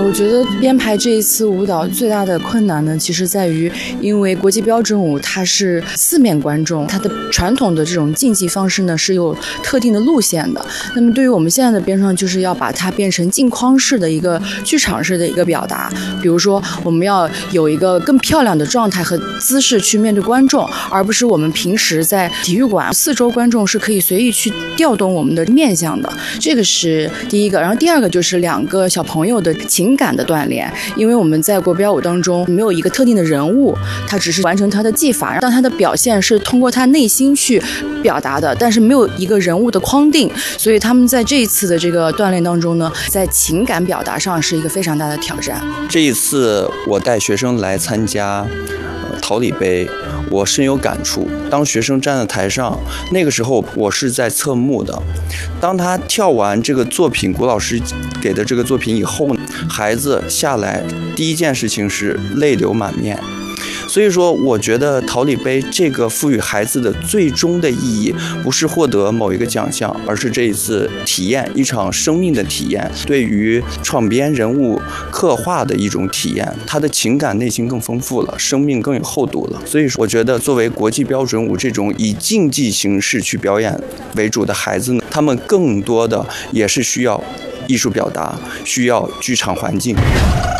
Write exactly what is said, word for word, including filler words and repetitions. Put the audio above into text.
我觉得编排这一次舞蹈最大的困难呢，其实在于，因为国际标准舞它是四面观众，它的传统的这种竞技方式呢是有特定的路线的。那么对于我们现在的编创，就是要把它变成镜框式的一个剧场式的一个表达。比如说，我们要有一个更漂亮的状态和姿势去面对观众，而不是我们平时在体育馆四周观众是可以随意去调动我们的面向的。这个是第一个。然后第二个就是两个小朋友的情感的锻炼，因为我们在国标舞当中没有一个特定的人物，他只是完成他的技法，但他的表现是通过他内心去表达的，但是没有一个人物的框定，所以他们在这一次的这个锻炼当中呢，在情感表达上是一个非常大的挑战。 这一次我带学生来参加桃李杯，我深有感触。当学生站在台上，那个时候我是在侧目的。当他跳完这个作品，谷老师给的这个作品以后，孩子下来第一件事情是泪流满面。所以说，我觉得桃李杯这个赋予孩子的最终的意义，不是获得某一个奖项，而是这一次体验一场生命的体验，对于创编人物刻画的一种体验，他的情感内心更丰富了，生命更有厚度了。所以说，我觉得作为国际标准舞这种以竞技形式去表演为主的孩子呢，他们更多的也是需要艺术表达，需要剧场环境。